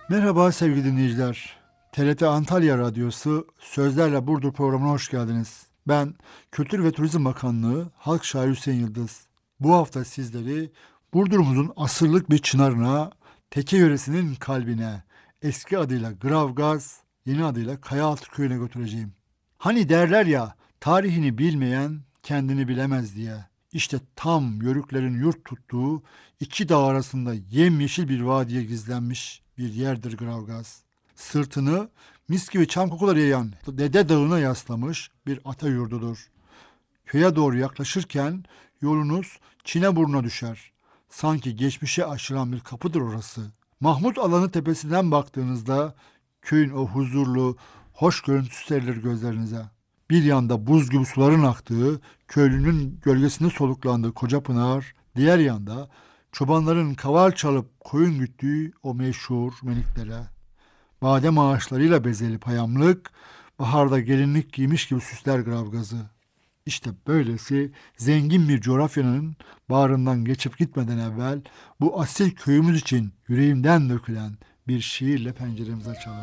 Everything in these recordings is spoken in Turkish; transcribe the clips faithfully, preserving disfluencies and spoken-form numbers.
Merhaba sevgili dinleyiciler. T R T Antalya Radyosu Sözlerle Burdur programına hoş geldiniz. Ben Kültür ve Turizm Bakanlığı Halk Şairi Hüseyin Yıldız. Bu hafta sizleri Burdur'umuzun asırlık bir çınarına, Teke yöresinin kalbine, eski adıyla Gravgaz, yeni adıyla Kayaaltı Köyü'ne götüreceğim. Hani derler ya, tarihini bilmeyen kendini bilemez diye. İşte tam Yörüklerin yurt tuttuğu iki dağ arasında yemyeşil bir vadiye gizlenmiş bir yerdir Gravgaz. Sırtını mis gibi çam kokuları yayan Dede Dağı'na yaslamış bir ata yurdudur. Köye doğru yaklaşırken yolunuz Çineburnu'na düşer. Sanki geçmişe açılan bir kapıdır orası. Mahmut Alanı tepesinden baktığınızda köyün o huzurlu, hoş görüntüsü serilir gözlerinize. Bir yanda buz gibi suların aktığı, köylünün gölgesinde soluklandığı koca pınar, diğer yanda çobanların kaval çalıp koyun güttüğü o meşhur meniklere. Badem ağaçlarıyla bezeli payamlık, baharda gelinlik giymiş gibi süsler Gravgaz'ı. İşte böylesi zengin bir coğrafyanın bağrından geçip gitmeden evvel bu asil köyümüz için yüreğimden dökülen bir şiirle penceremizi açalım.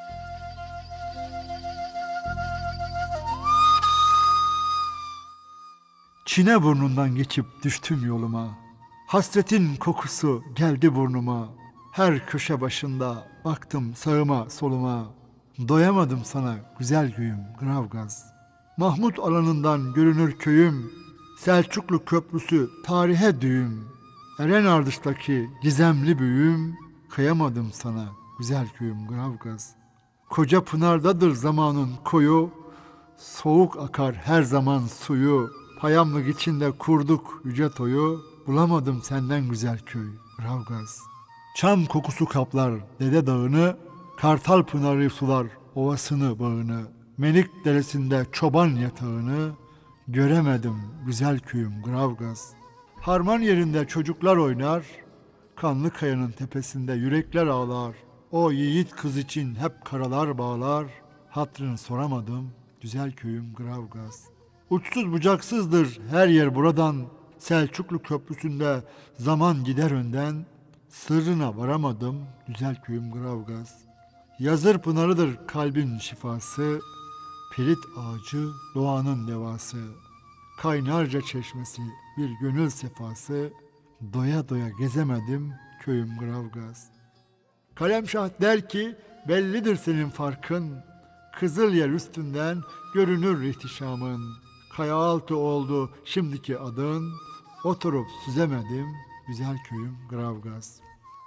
Çine burnundan geçip düştüm yoluma. Hasretin kokusu geldi burnuma. Her köşe başında baktım sağıma soluma. Doyamadım sana güzel köyüm Gravgaz. Mahmut alanından görünür köyüm. Selçuklu Köprüsü tarihe düğüm. Eren Ardış'taki gizemli büyüm. Kıyamadım sana güzel köyüm Gravgaz. Koca pınardadır zamanın koyu. Soğuk akar her zaman suyu. Payamlık içinde kurduk yüce toyu. Bulamadım senden güzel köy Gravgaz. Çam kokusu kaplar Dede Dağı'nı. Kartal pınarı sular ovasını bağını. Melik deresinde çoban yatağını. Göremedim güzel köyüm Gravgaz. Harman yerinde çocuklar oynar. Kanlı kayanın tepesinde yürekler ağlar. O yiğit kız için hep karalar bağlar. Hatrını soramadım güzel köyüm Gravgaz. Uçsuz bucaksızdır her yer buradan. Selçuklu Köprüsü'nde zaman gider önden. Sırrına varamadım güzel köyüm Gravgaz. Yazır pınarıdır kalbin şifası. Pelit ağacı doğanın devası. Kaynarca çeşmesi bir gönül sefası. Doya doya gezemedim köyüm Gravgaz. Kalemşah der ki bellidir senin farkın. Kızıl yer üstünden görünür ihtişamın. Kayaaltı oldu şimdiki adın. Oturup süzemedim güzel köyüm Gravgaz.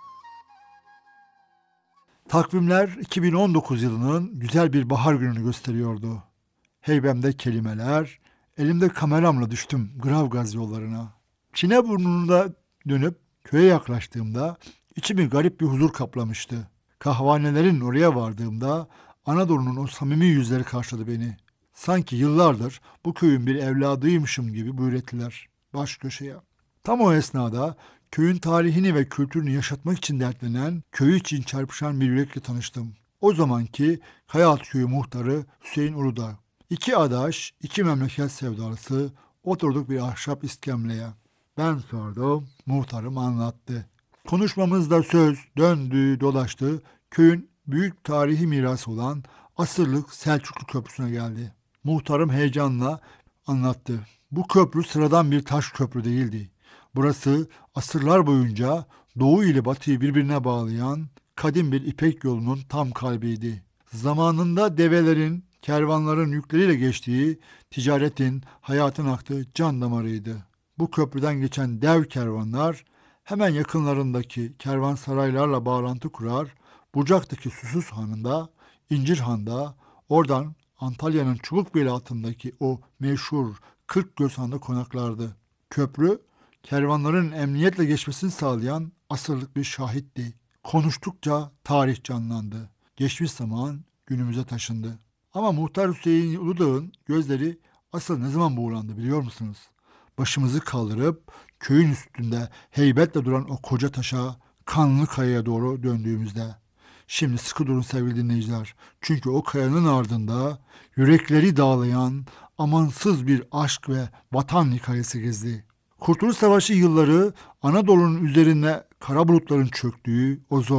Takvimler iki bin on dokuz yılının güzel bir bahar gününü gösteriyordu. Heybemde kelimeler, elimde kameramla düştüm Gravgaz yollarına. Çineburnu'nda dönüp köye yaklaştığımda içimi garip bir huzur kaplamıştı. Kahvanelerin oraya vardığımda Anadolu'nun o samimi yüzleri karşıladı beni. Sanki yıllardır bu köyün bir evladıymışım gibi buyurettiler baş köşeye. Tam o esnada köyün tarihini ve kültürünü yaşatmak için dertlenen, köyü için çarpışan bir yürekle tanıştım. O zamanki Kayaaltı Köyü muhtarı Hüseyin Uludağ. İki adaş, iki memleket sevdalısı oturduk bir ahşap iskemleye. Ben sordum, muhtarım anlattı. Konuşmamızda söz döndü, dolaştı. Köyün büyük tarihi mirası olan asırlık Selçuklu Köprüsü'ne geldi. Muhtarım heyecanla anlattı. Bu köprü sıradan bir taş köprü değildi. Burası asırlar boyunca Doğu ile Batı'yı birbirine bağlayan kadim bir İpek yolunun tam kalbiydi. Zamanında develerin, kervanların yükleriyle geçtiği, ticaretin, hayatın aktığı can damarıydı. Bu köprüden geçen dev kervanlar hemen yakınlarındaki kervansaraylarla bağlantı kurar, Bucak'taki Susuz Hanı'nda, İncirhan'da, oradan Antalya'nın Çubukbeli altındaki o meşhur Kırkgöz Han'da konaklardı. Köprü, kervanların emniyetle geçmesini sağlayan asırlık bir şahitti. Konuştukça tarih canlandı. Geçmiş zaman günümüze taşındı. Ama Muhtar Hüseyin Uludağ'ın gözleri asıl ne zaman buğulandı biliyor musunuz? Başımızı kaldırıp köyün üstünde heybetle duran o koca taşa, kanlı kayaya doğru döndüğümüzde. Şimdi sıkı durun sevgili dinleyiciler. Çünkü o kayanın ardında yürekleri dağlayan amansız bir aşk ve vatan hikayesi gizli. Kurtuluş Savaşı yılları Anadolu'nun üzerine kara bulutların çöktüğü o zor